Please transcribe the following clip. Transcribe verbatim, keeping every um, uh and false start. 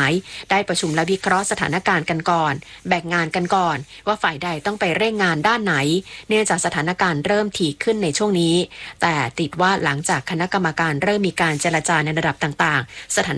ายได้ประชุมและวิเคราะห์สถานการณ์กันก่อนแบ่งงานกันก่อนว่าฝ่ายใดต้องไปเร่งงานด้านไหนเนื่องจากสถานการณ์เริ่มถี่ขึ้นในช่วงนี้แต่ติดว่าหลังจากคณะกรรมการเริ่มมีการเจรจาในระดับต่างๆสถาน